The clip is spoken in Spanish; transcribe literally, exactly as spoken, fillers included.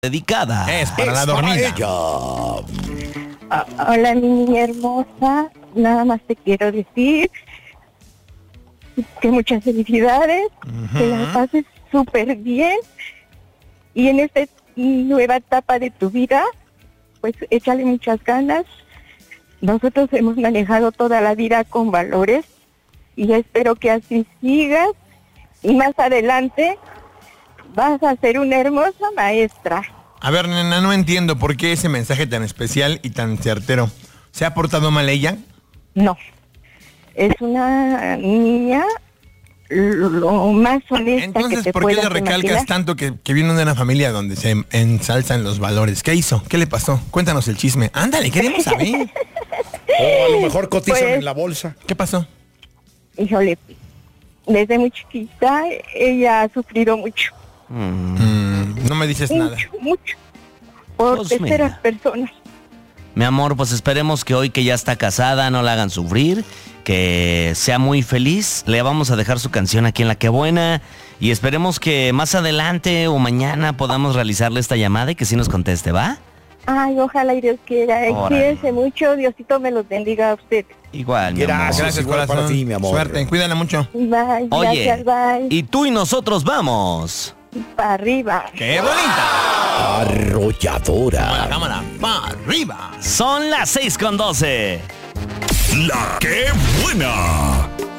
dedicada. Es para la dormida. Ah, hola, mi niña hermosa. Nada más te quiero decir que muchas felicidades, uh-huh. que la pases súper bien y en esta nueva etapa de tu vida, pues échale muchas ganas. Nosotros hemos manejado toda la vida con valores y espero que así sigas y más adelante vas a ser una hermosa maestra. A ver, nena, no entiendo por qué ese mensaje tan especial y tan certero. ¿Se ha portado mal ella? No. Es una niña lo más honesta. Entonces, que te ¿por qué le recalcas imaginar? tanto que, que viene de una familia donde se ensalzan los valores? ¿Qué hizo? ¿Qué le pasó? Cuéntanos el chisme. Ándale, queremos saber. O a lo mejor cotizan Pues, en la bolsa. ¿Qué pasó? Híjole, desde muy chiquita ella ha sufrido mucho. Mm, no me dices mucho, nada. Mucho, por Pues terceras mira. personas. Mi amor, pues esperemos que hoy que ya está casada no la hagan sufrir, que sea muy feliz. Le vamos a dejar su canción aquí en La Que Buena y esperemos que más adelante o mañana podamos realizarle esta llamada y que sí nos conteste, ¿va? Ay, ojalá y Dios quiera. Órale. Cuídense mucho, Diosito me los bendiga a ustedes. Igual, mi amor. Gracias. Gracias, igual corazón. para ti, mi amor. Suerte, cuídala mucho. Bye, Oye, gracias, bye. y tú y nosotros vamos. Para arriba. ¡Qué bonita! Arrolladora. Cámara, pa' arriba. Son las seis con doce. La Que Buena.